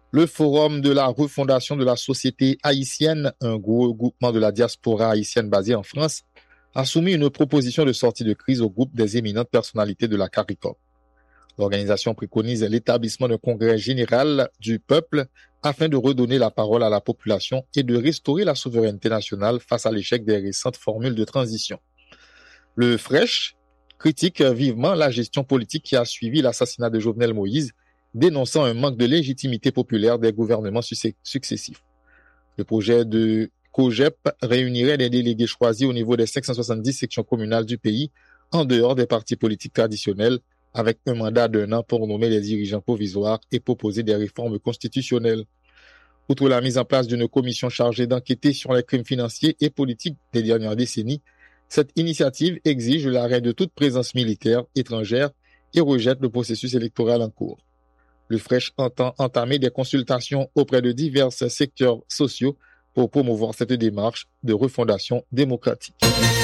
Le Forum de la refondation de la société haïtienne, un gros regroupement de la diaspora haïtienne basée en France, a soumis une proposition de sortie de crise au groupe des éminentes personnalités de la CARICOM. L'organisation préconise l'établissement d'un congrès général du peuple afin de redonner la parole à la population et de restaurer la souveraineté nationale face à l'échec des récentes formules de transition. Le Fresh critique vivement la gestion politique qui a suivi l'assassinat de Jovenel Moïse, dénonçant un manque de légitimité populaire des gouvernements successifs. Le projet de COGEP réunirait des délégués choisis au niveau des 570 sections communales du pays, en dehors des partis politiques traditionnels, avec un mandat d'1 an pour nommer les dirigeants provisoires et proposer des réformes constitutionnelles. Outre la mise en place d'une commission chargée d'enquêter sur les crimes financiers et politiques des dernières décennies, cette initiative exige l'arrêt de toute présence militaire étrangère et rejette le processus électoral en cours. Le Fresh entend entamer des consultations auprès de divers secteurs sociaux pour promouvoir cette démarche de refondation démocratique.